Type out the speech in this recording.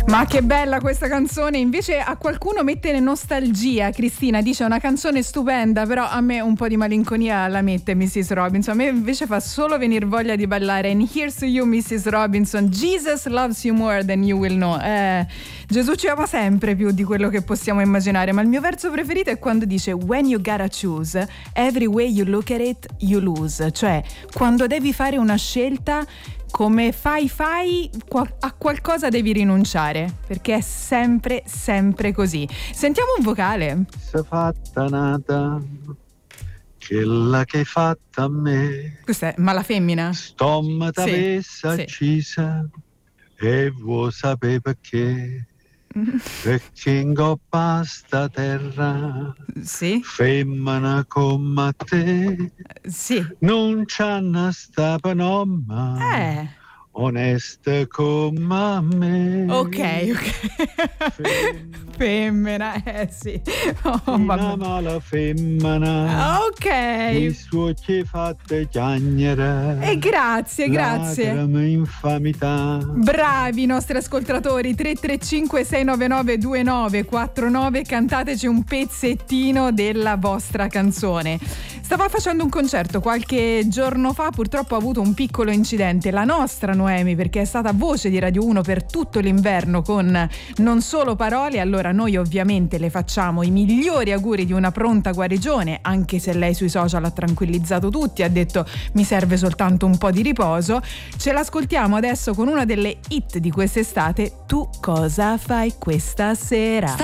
Ma che bella questa canzone. Invece a qualcuno mette nostalgia. Cristina dice una canzone stupenda, però a me un po' di malinconia la mette Mrs. Robinson. A me invece fa solo venire voglia di ballare. And here's to you Mrs. Robinson, Jesus loves you more than you will know. Gesù ci ama sempre più di quello che possiamo immaginare. Ma il mio verso preferito è quando dice when you gotta choose, every way you look at it you lose. Cioè quando devi fare una scelta, come fai, a qualcosa devi rinunciare, perché è sempre così. Sentiamo un vocale. Sei fatta nata, quella che hai fatta a me. Questa è Mala Femmina? Stomma t'avesse accisa e vuoi sapere perché? Perché ingoppa sta terra, femmina come te, non c'hanno sta panomma, onesta come me. Ok. Femmina, sì. Una mala femmina. Ok. Il suo ci fatte chiagnere. Grazie. Lacrime infamità. Bravi i nostri ascoltatori. 335 699 2949. Cantateci un pezzettino della vostra canzone. Stava facendo un concerto qualche giorno fa, purtroppo ha avuto un piccolo incidente. La nostra Noemi, perché è stata voce di Radio 1 per tutto l'inverno con Non Solo Parole. Allora noi ovviamente le facciamo i migliori auguri di una pronta guarigione, anche se lei sui social ha tranquillizzato tutti, ha detto mi serve soltanto un po' di riposo. Ce l'ascoltiamo adesso con una delle hit di quest'estate, Tu cosa fai questa sera?